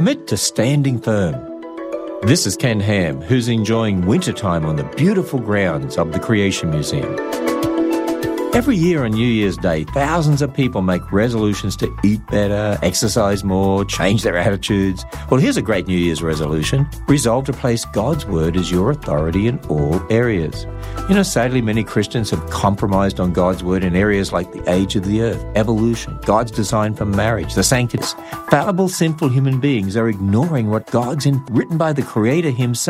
Commit to standing firm. This is Ken Ham, who's enjoying wintertime on the beautiful grounds of the Creation Museum. Every year on New Year's Day, thousands of people make resolutions to eat better, exercise more, change their attitudes. Well, here's a great New Year's resolution. Resolve to place God's Word as your authority in all areas. You know, sadly, many Christians have compromised on God's Word in areas like the age of the earth, evolution, God's design for marriage, the sanctity. Fallible, sinful human beings are ignoring what God's written by the Creator Himself